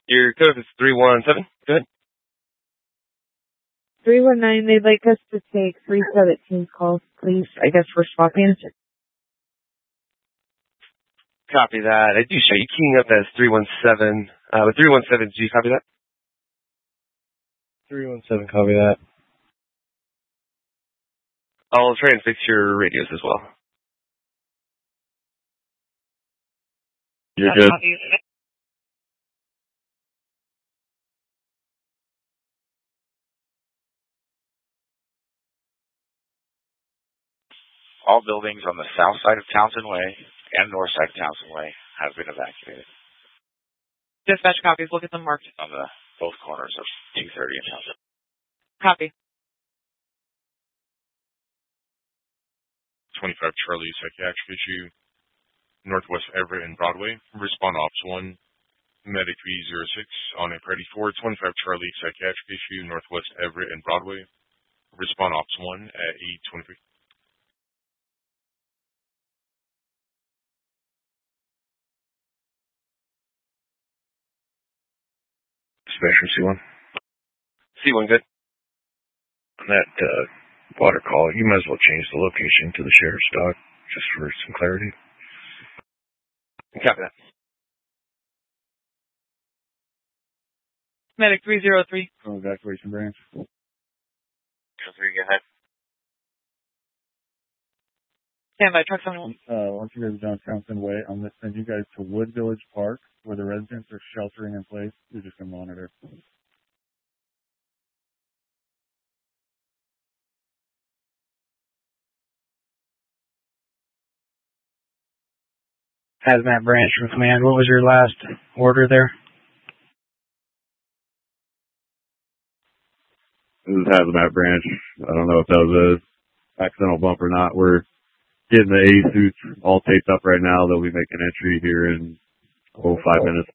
Your code is 317. Go ahead. 319, they'd like us to take 317 calls, please. I guess we're swapping. Copy that. I do show you keying up as 317. With 317, do you copy that? 317, copy that. I'll try and fix your radios as well. You're good. All buildings on the south side of Townsend Way and north side of Townsend Way have been evacuated. Dispatch copies. Look at them marked. On the both corners of 230 and Townsend. Copy. 25 Charlie, psychiatric issue, Northwest Everett and Broadway. Respond Ops 1, Medic 306 on a Freddy 4. 25 Charlie, psychiatric issue, Northwest Everett and Broadway. Respond Ops 1 at 8:23. Spectrum C1. C1, good. On that water call, you might as well change the location to the sheriff's dock, just for some clarity. Copy that. Medic 303. From evacuation branch. 303, go ahead. Standby, truck 71. Once you guys are down Townsend Way, I'm going to send you guys to Wood Village Park, where the residents are sheltering in place. You're just going to monitor. Hazmat branch from command. What was your last order there? This is Hazmat branch. I don't know if that was a accidental bump or not. We're getting the A suits all taped up right now. They'll be making entry here in 5 minutes.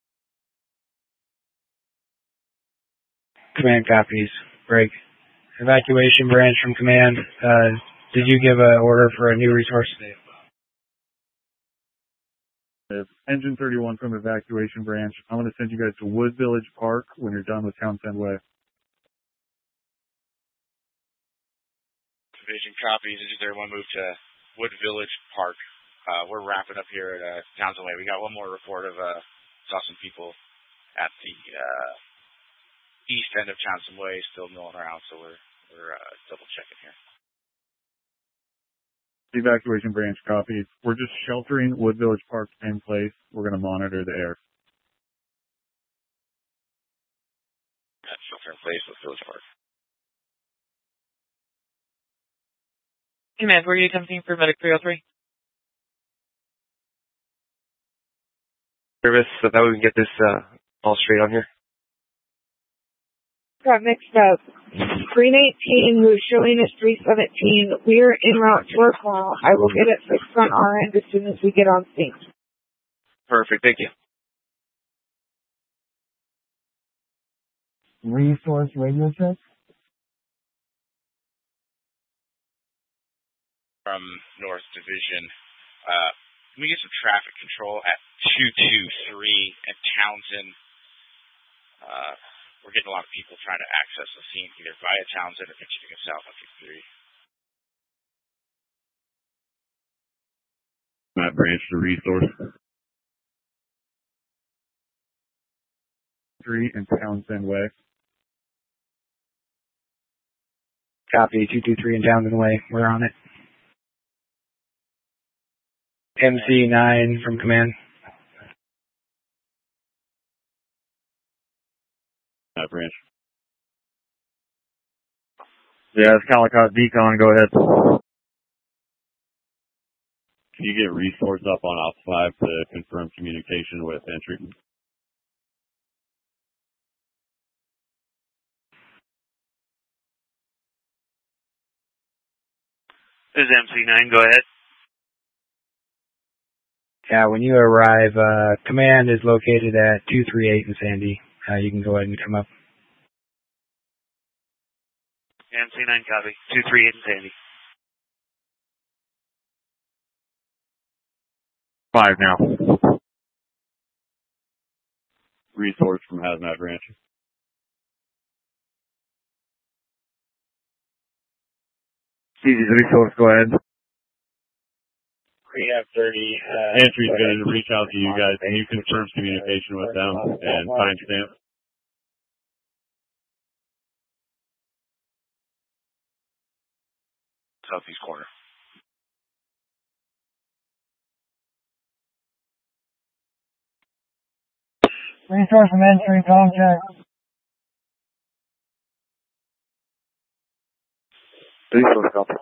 Command copies. Break. Evacuation branch from command. Did you give an order for a new resource? Engine 31 from evacuation branch. I'm going to send you guys to Wood Village Park when you're done with Townsend Way. Division copies. Engine 31 moved to Wood Village Park. We're wrapping up here at Townsend Way. We got one more report of saw some people at the east end of Townsend Way still milling around, so we're double checking here. The evacuation branch copies. We're just sheltering Wood Village Park in place. We're going to monitor the air. Shelter in place with Village Park. Command, were you attempting for Medic 303? Service, so that we can get this all straight on here. Got mixed up. 319 was showing us 317. We're en route to our call. I will get it fixed on our end as soon as we get on scene. Perfect, thank you. Resource radio check? From North Division, we get some traffic control at 223 at Townsend. We're getting a lot of people trying to access the scene either via Townsend or continuing south on 53. Matt Branch to resource. 3 in Townsend Way. Copy. 223 in Townsend Way. We're on it. MC9 from command. Matt Branch. Yeah, it's Calicot Decon. Go ahead. Can you get resource up on Ops 5 to confirm communication with entry? This is MC9. Go ahead. Yeah, when you arrive, command is located at 238 in Sandy. You can go ahead and come up. MC9 copy. 238 in Sandy. 5 now. Resource from Hazmat Branch. Easy resource, go ahead. We have 30. Entry's going to reach out to you guys, and you confirm communication with them and timestamp. Southeast corner. Resource from entry, contact. Resource, copy.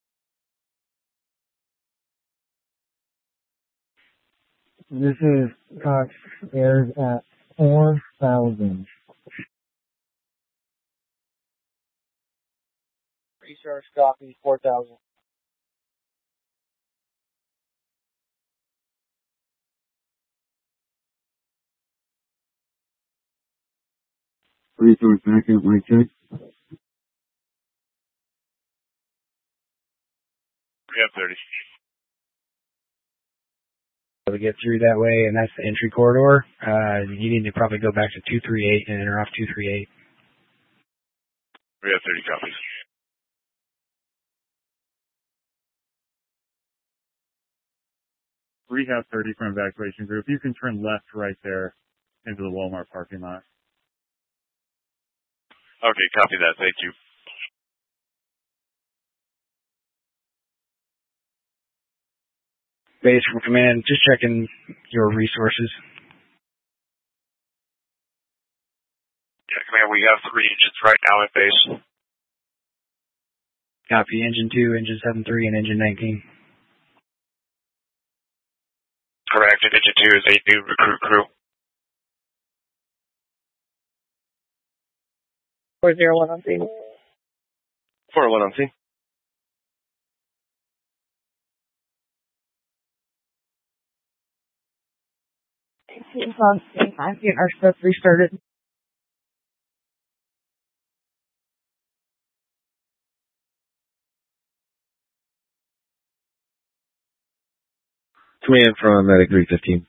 This is Cox airs at 4,000. Resource copy 4,000. Resource backup, mic check. We have 30. To get through that way, and that's the entry corridor. You need to probably go back to 238 and enter off 238. We have 30 copies. Rehab 30 from evacuation group. You can turn left right there into the Walmart parking lot. Okay, copy that. Thank you. Base from command, just checking your resources. Yeah, command, we have 3 engines right now at base. Copy, engine 2, engine 73, and engine 19. Correct, and engine 2 is a new recruit crew. 401 on scene. 401 on scene. On scene. I'm getting our stuff restarted. Command from Medic 315.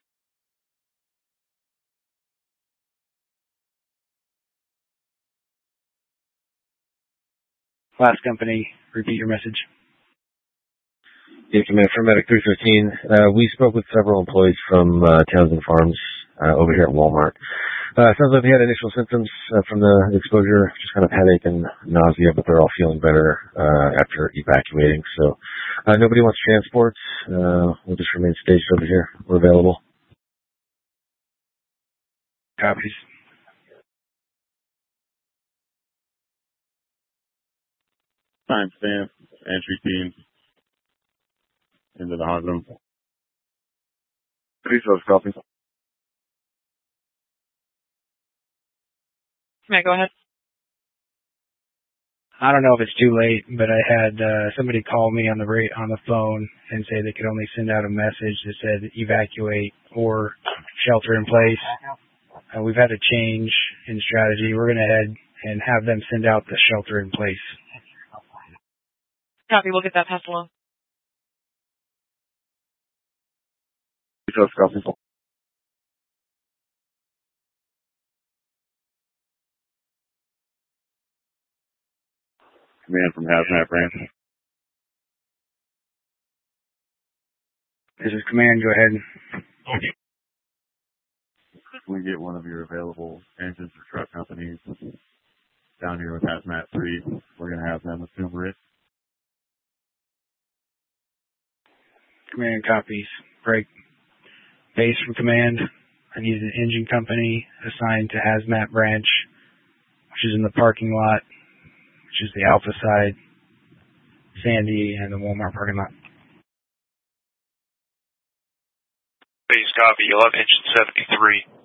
Last company, repeat your message. Yeah, Command from Medic 315. We spoke with several employees from Townsend Farms over here at Walmart. Sounds like they had initial symptoms from the exposure, just kind of headache and nausea, but they're all feeling better after evacuating. So nobody wants transports. We'll just remain staged over here. We're available. Copies. Timestamp, entry team into the hot room. Resource copy. May I go ahead? I don't know if it's too late, but I had somebody call me on the phone and say they could only send out a message that said evacuate or shelter in place. We've had a change in strategy. We're going to head and have them send out the shelter in place. Copy, we'll get that passed along. Resource copy. Command from Hazmat Branch. This is command, go ahead. Can we get one of your available engines or truck companies down here with Hazmat 3? We're going to have them assume risk. Command copies. Break. Base from command. I need an engine company assigned to Hazmat Branch, which is in the parking lot, which is the Alpha side, Sandy, and the Walmart parking lot. Base copy, you'll have engine 73.